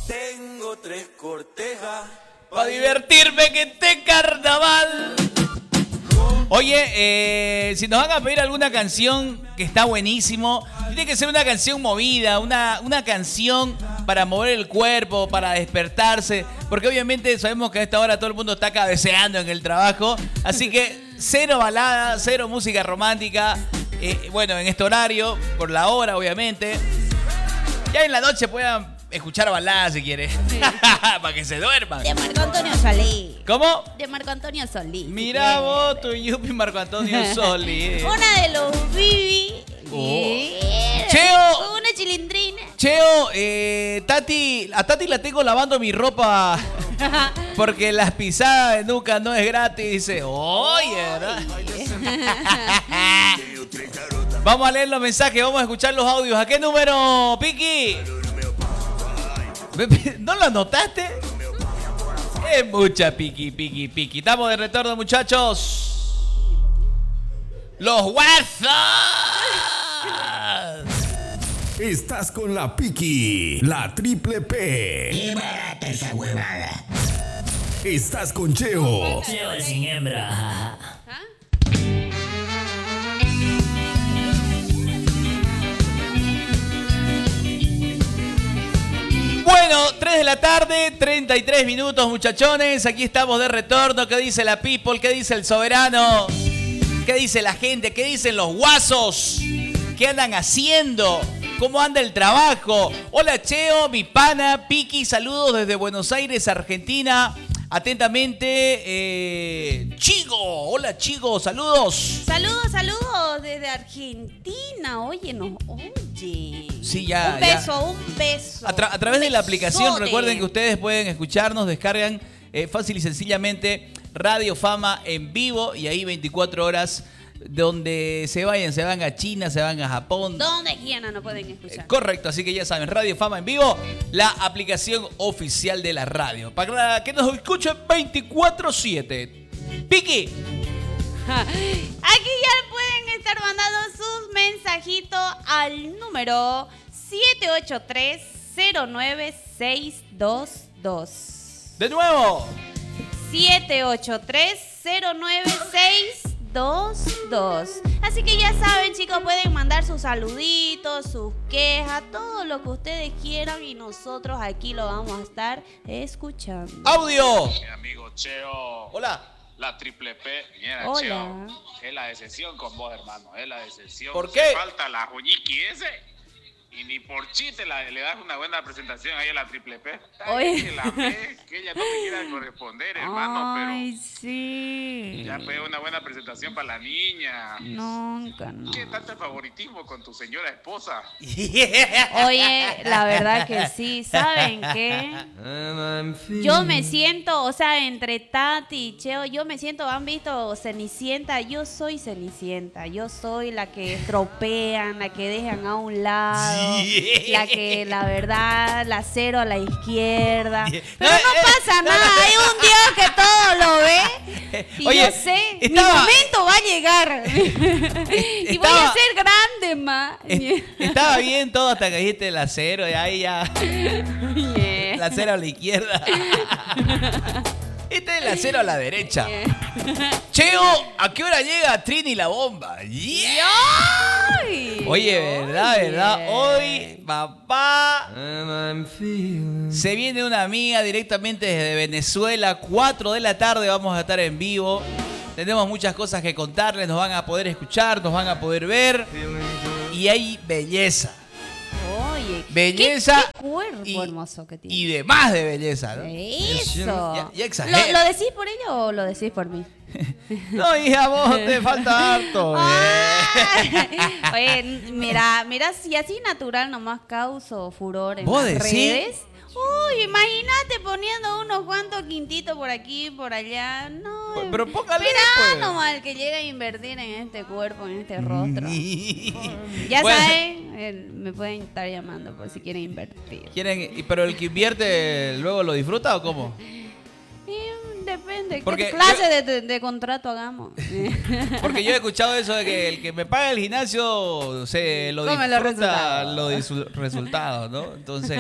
Tengo 3 cortejas para divertirme que este carnaval. Oye, si nos van a pedir alguna canción que está buenísimo, tiene que ser una canción movida, una canción para mover el cuerpo, para despertarse, porque obviamente sabemos que a esta hora todo el mundo está cabeceando en el trabajo, así que cero balada, cero música romántica, bueno, en este horario, por la hora obviamente, ya en la noche puedan escuchar baladas si quieres, sí. Para que se duerman. De Marco Antonio Solís. ¿Cómo? De Marco Antonio Solís. Mira vos, tu Yupi Marco Antonio Solís. Una de los Bibi. Cheo. Una chilindrina. Cheo, a Tati la tengo lavando mi ropa porque las pisadas de nuca no es gratis. Dice, oye, ¿verdad? Vamos a leer los mensajes, vamos a escuchar los audios. ¿A qué número, Piki? ¿No lo anotaste? Es mucha Piki. Estamos de retorno, muchachos. ¡Los WhatsApp! Estás con la Piki, la triple P. ¡Qué barata esa huevada! Estás con Cheo. Cheo es sin hembra. Bueno, 3 de la tarde, 33 minutos, muchachones. Aquí estamos de retorno. ¿Qué dice la people? ¿Qué dice el soberano? ¿Qué dice la gente? ¿Qué dicen los guasos? ¿Qué andan haciendo? ¿Cómo anda el trabajo? Hola, Cheo, mi pana, Piki. Saludos desde Buenos Aires, Argentina. Atentamente, Chigo. Hola, Chigo. Saludos. Saludos desde Argentina. Oye. Sí, ya. Un beso. A través de la aplicación, recuerden que ustedes pueden escucharnos, descargan fácil y sencillamente Radio Fama en vivo y ahí 24 horas donde se van a China, se van a Japón. Donde quieran nos pueden escuchar. Correcto, así que ya saben, Radio Fama en vivo, la aplicación oficial de la radio. Para que nos escuchen 24/7. Piki. Aquí ya pueden estar mandando sus mensajitos al número 783-09622. De nuevo. 783-09622. Así que ya saben, chicos, pueden mandar sus saluditos, sus quejas, todo lo que ustedes quieran y nosotros aquí lo vamos a estar escuchando. ¡Audio! Mi amigo Cheo. Hola. La triple P. Mira, Hola. Cheo. Es la decepción con vos, hermano. Es la decepción. ¿Por qué? Te falta la joñiqui ese. Y ni por chiste le das una buena presentación ahí a la triple P. Oye. Que ella no te quiera corresponder, hermano. Ay, pero sí. ya fue una buena presentación para la niña. Nunca, no. ¿Qué tanto favoritismo con tu señora esposa? Oye, la verdad que sí. ¿Saben qué? Yo me siento, o sea, entre Tati y Cheo, yo me siento, ¿han visto Cenicienta? Yo soy Cenicienta. Yo soy la que estropean, la que dejan a un lado. La que, la verdad, la cero a la izquierda. Pero no pasa nada, hay un Dios que todo lo ve. Y Oye, yo sé, mi momento va a llegar. Y voy a ser grande, ma. Estaba bien todo hasta que dijiste el acero y ahí ya. Yeah. La cero a la izquierda. Este es el acero a la derecha. Cheo, ¿a qué hora llega Trini la bomba? Yeah. Oye, ¿verdad? Hoy, papá, se viene una amiga directamente desde Venezuela. 4 de la tarde vamos a estar en vivo. Tenemos muchas cosas que contarles. Nos van a poder escuchar, nos van a poder ver. Y hay belleza. Oye, belleza qué cuerpo hermoso que tiene. Y demás de belleza, ¿no? Eso. Ya exagero. ¿Lo decís por ella o lo decís por mí? No, hija, vos te falta harto. Oye, mira, si así natural nomás causo furor en ¿Vos las decís? redes. Uy, imagínate poniendo unos cuantos quintitos por aquí, por allá. No, pero póngale, mira pues. nomás el que llega a invertir en este cuerpo, en este rostro. Ya Bueno. saben, me pueden estar llamando por si quieren invertir. Pero el que invierte luego lo disfruta o cómo? Depende, Porque ¿qué clase de contrato hagamos? Porque yo he escuchado eso de que el que me paga el gimnasio se lo Come los disfruta resultados. los resultados, ¿no? Entonces,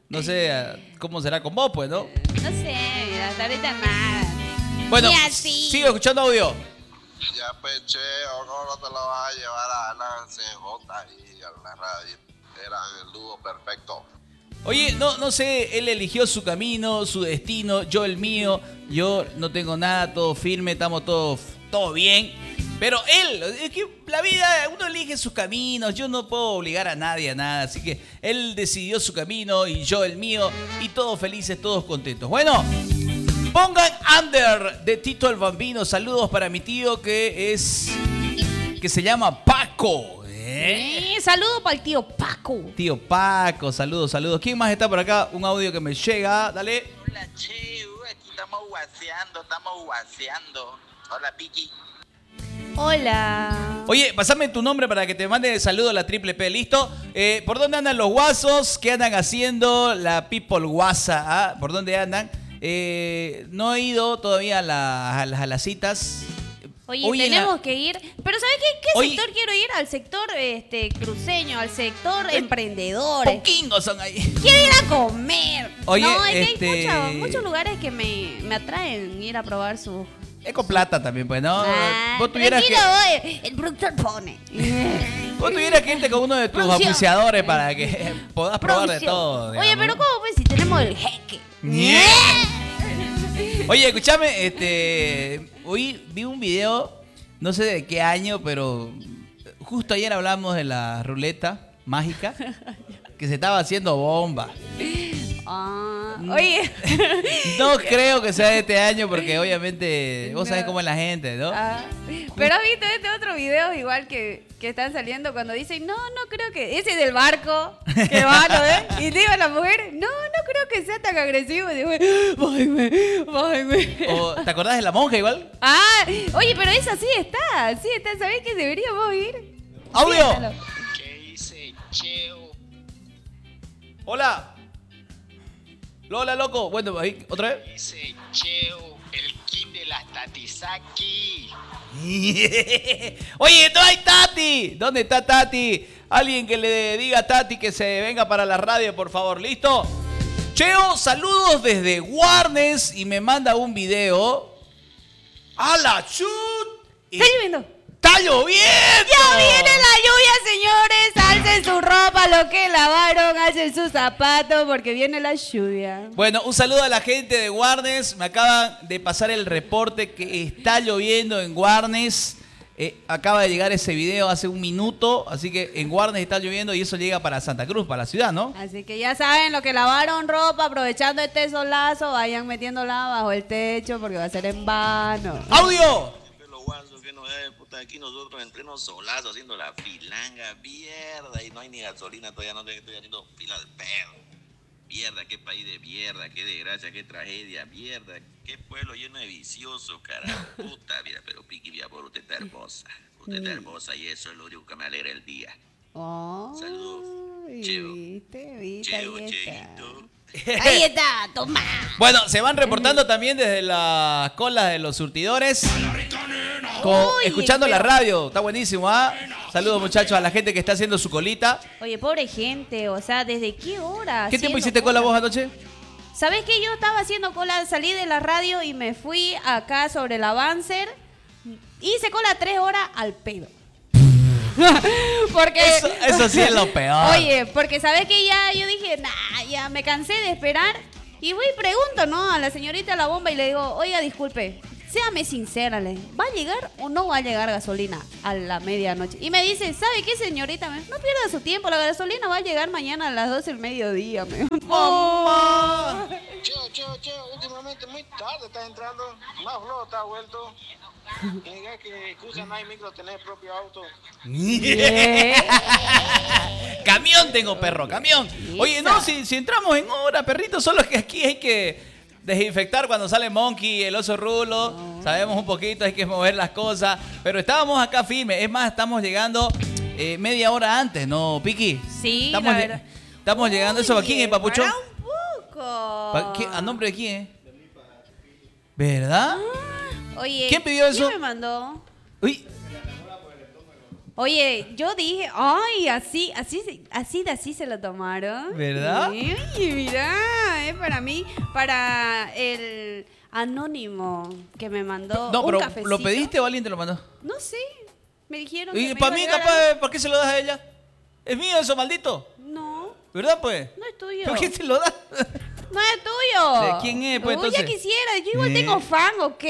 No sé cómo será con vos, pues, ¿no? No sé, mira, hasta ahorita nada. Bueno, Ni así. sigo escuchando audio. Ya pecheo, ¿cómo no te lo vas a llevar a la CJ y a la radio? Eran el dúo perfecto. Oye, no sé, él eligió su camino, su destino, yo el mío. Yo no tengo nada, todo firme, estamos todo bien. Pero él, es que la vida, uno elige sus caminos, yo no puedo obligar a nadie a nada. Así que él decidió su camino y yo el mío. Y todos felices, todos contentos. Bueno, pongan Under de Tito el Bambino. Saludos para mi tío que se llama Paco. Saludo para el tío Paco. Tío Paco, saludos. ¿Quién más está por acá? Un audio que me llega, dale. Hola, Cheu, aquí estamos guaseando. Hola, Piki. Hola. Oye, pasame tu nombre para que te mande saludo a la Triple P, ¿listo? ¿Por dónde andan los guasos? ¿Qué andan haciendo? La People Guasa, ¿ah? ¿Por dónde andan? No he ido todavía a las citas. Oye, Hoy tenemos que ir. Pero ¿sabes qué Hoy- sector quiero ir? Al sector cruceño, al sector emprendedores. Poquingos son ahí. Quiero ir a comer. Oye, no, es que hay muchos lugares que me atraen ir a probar su... Es con plata también, pues, ¿no? Ah, Vos tuvieras tranquilo, el productor pone. Vos tuvieras que irte con uno de tus Producción. auspiciadores para que puedas probar de Producción. todo. Oye, digamos, pero ¿no? ¿cómo pues si tenemos el jeque? Oye, escúchame, hoy vi un video, no sé de qué año, pero justo ayer hablamos de la ruleta mágica que se estaba haciendo bomba. Oye. No creo que sea de este año porque obviamente vos sabés cómo es la gente, ¿no? Pero has visto este otro video igual que están saliendo cuando dicen, no creo que... Ese del barco, que va, ¿no ves? Y digo a la mujer, no creo que sea tan agresivo. Y digo, bájame. ¿O te acordás de la monja igual? Oye, pero esa sí está. ¿Sabés que deberíamos ir? ¡Audio! Piénsalo. ¿Qué dice Cheu? Hola. Lola, loco. Bueno, ahí, otra vez. Dice Cheu, el kit de las Tatisaki. Oye, no hay Tati. ¿Dónde está Tati? Alguien que le diga a Tati que se venga para la radio, por favor. ¿Listo? Cheo, saludos desde Warnes y me manda un video. ¡A la chut! Está lloviendo. ¡Está lloviendo! ¡Ya viene la lluvia, señores! Alcen su ropa, lo que lavaron, alcen sus zapatos, porque viene la lluvia. Bueno, un saludo a la gente de Warnes. Me acaban de pasar el reporte que está lloviendo en Warnes. Acaba de llegar ese video hace un minuto, así que en Warnes está lloviendo y eso llega para Santa Cruz, para la ciudad, ¿no? Así que ya saben, lo que lavaron ropa, aprovechando este solazo, vayan metiéndola bajo el techo, porque va a ser en vano. ¡Audio! Los guasos que no es, puta, aquí nosotros en pleno solazo haciendo la filanga, mierda, y no hay ni gasolina, todavía no estoy haciendo fila al pedo. Mierda, qué país de mierda, qué desgracia, qué tragedia, mierda, qué pueblo lleno de viciosos, carajo, puta, mira, pero Piki, mi amor, usted está hermosa y eso es lo único que me alegra el día. Saludos, Cheo. Viste, Cheo, ahí está. Cheito. Ahí está, toma. Bueno, se van reportando también desde las colas de los surtidores. Uy, Escuchando la pero- radio, está buenísimo, ¿ah? Saludos, muchachos, a la gente que está haciendo su colita. Oye, pobre gente, o sea, ¿desde qué hora? ¿Qué tiempo haciendo hiciste cola vos anoche? ¿Sabés que yo estaba haciendo cola? Salí de la radio y me fui acá sobre el Avancer. Hice cola 3 horas al pedo. Porque... Eso sí es lo peor. Oye, porque sabés que ya yo dije, nah, ya me cansé de esperar. Y voy y pregunto, ¿no? A la señorita de la bomba y le digo, oiga, disculpe, séame sincera, ¿va a llegar o no va a llegar gasolina a la medianoche? Y me dice, ¿sabe qué, señorita? No pierda su tiempo, la gasolina va a llegar mañana a las 12 del mediodía. ¡Mamá! Cheo, últimamente muy tarde está entrando, más flojo está vuelto. Diga que excusa no hay micro tener propio auto. Camión tengo, perro, camión. Oye, no, si entramos en hora, perrito, solo que aquí hay que desinfectar cuando sale Monkey, el oso rulo. Sabemos un poquito, hay que mover las cosas. Pero estábamos acá firmes. Es más, estamos llegando media hora antes, ¿no, Piki? Sí, estamos, la verdad. Estamos llegando. ¿Eso para quién es, Papuchón? Para un poco. ¿A nombre de quién? ¿Verdad? Oye, ¿Quién pidió eso? ¿Quién me mandó? Uy. Oye, yo dije, ay, así se lo tomaron. ¿Verdad? Sí, mira, es para mí, para el anónimo que me mandó No, un pero cafecito. ¿lo pediste o alguien te lo mandó? No sé, me dijeron Y que me para iba mí, a llegar capaz, ¿por qué se lo das a ella? ¿Es mío eso, maldito? No, ¿Verdad, pues? no es tuyo. ¿Por qué te lo das? No es tuyo. ¿De quién es, pues, Uy, ya entonces? quisiera, yo igual tengo fan, ¿ok?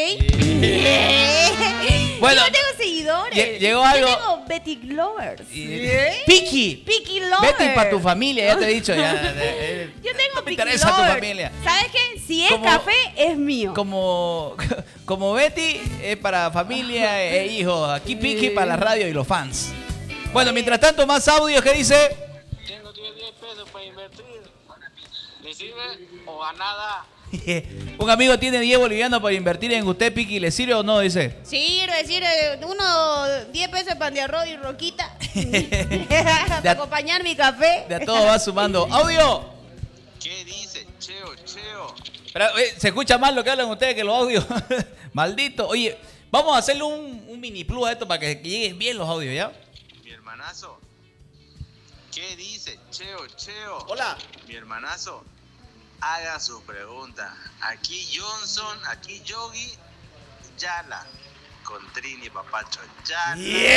Bueno, yo tengo seguidores. llegó algo. Yo tengo Betty Lovers. Piki. Piki Lovers. Betty para tu familia, ya te he dicho. Ya, Yo tengo no me Piki interesa tu Lovers. familia. ¿Sabes qué? Si es Como- café, es mío. Como Betty es para familia e hijos. Aquí Piki para la radio y los fans. Bueno, mientras tanto, más audios que dice. Tengo 10 pesos para invertir. ¿Le sirve o a nada? Un amigo tiene 10 bolivianos para invertir en usted, Piki. ¿Le sirve o no? Dice. Sirve, 10 pesos de pan de arroz y roquita. Para acompañar mi café. De a todo va sumando. ¡Audio! ¿Qué dice? Cheo. Pero, se escucha más lo que hablan ustedes que los audios. Maldito. Oye, vamos a hacerle un mini plus a esto para que lleguen bien los audios, ¿ya? Mi hermanazo. ¿Qué dice? Cheo. Hola. Mi hermanazo. Haga su pregunta. Aquí Johnson, aquí Yogi, Yala. Con Trini, papacho. Yala.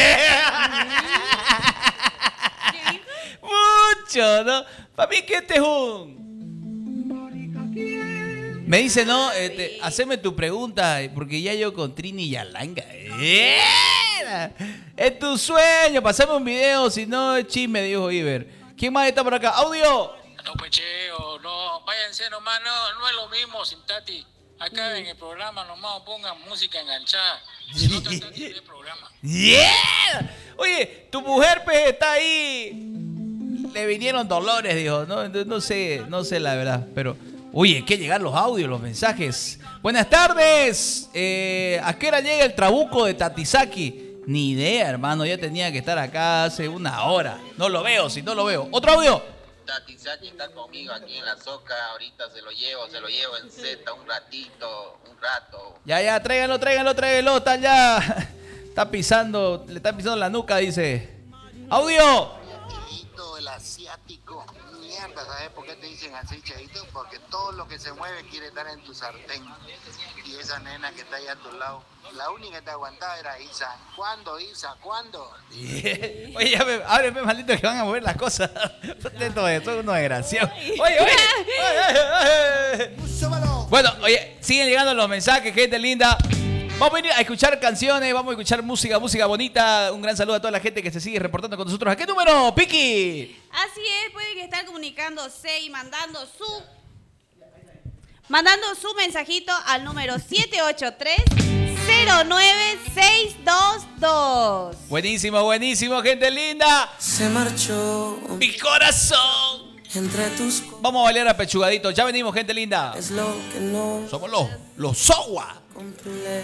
Mucho, ¿no? Para mí que este es un... Me dice, no, haceme tu pregunta, porque ya yo con Trini y Yalanga. Es tu sueño, pasame un video, si no es chisme, dijo Iber. ¿Quién más está por acá? ¡Audio! No, pecheo, no, váyanse nomás, no es lo mismo sin Tati. Acá en el programa nomás pongan música enganchada. Si no está Tati en el programa. ¡Yeah! Oye, tu mujer pues está ahí. Le vinieron dolores, dijo. No sé la verdad, pero... Oye, hay que llegar los audios, los mensajes. Buenas tardes. ¿A qué hora llega el trabuco de Tatizaki? Ni idea, hermano. Ya tenía que estar acá hace una hora. No lo veo, si no lo veo. ¿Otro audio? Tatizaki está conmigo aquí en la soca. Ahorita se lo llevo en Z un rato. Ya, tráiganlo. Está ya. Le está pisando la nuca, dice. ¡Audio! Cheito, el asiático. Mierda, ¿sabes por qué te dicen así, Cheito? Porque todo lo que se mueve quiere estar en tu sartén. Y esa nena que está ahí a tu lado, la única que te aguantaba era Isa. ¿Cuándo, Isa? ¿Cuándo? Oye, ábreme, maldito, que van a mover las cosas. Esto es uno desgraciado. Oye. Bueno, oye, siguen llegando los mensajes, gente linda. Vamos a venir a escuchar canciones, vamos a escuchar música bonita. Un gran saludo a toda la gente que se sigue reportando con nosotros. ¿A qué número, Piki? Así es, pueden estar comunicándose y mandando su mensajito al número 783-09622. Buenísimo, gente linda. Se marchó Mi corazón. entre tus Vamos a bailar a pechugaditos. Ya venimos, gente linda. es lo que no Somos los Sowa. completo.